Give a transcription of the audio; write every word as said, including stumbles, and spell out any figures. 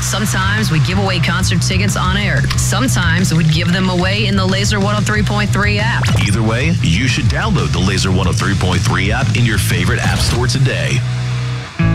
Sometimes we give away concert tickets on air. Sometimes we give them away in the Laser one oh three point three app. Either way, you should download the Laser one oh three point three app in your favorite app store today.